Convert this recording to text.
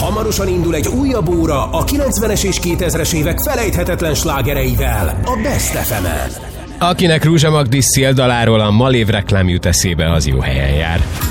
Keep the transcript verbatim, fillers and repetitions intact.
Hamarosan indul egy újabb óra a kilencvenes és kétezres évek felejthetetlen slágereivel a Best ef emen. Akinek Rúzsa Magdi széldaláról a Malév reklám jut eszébe, az jó helyen jár.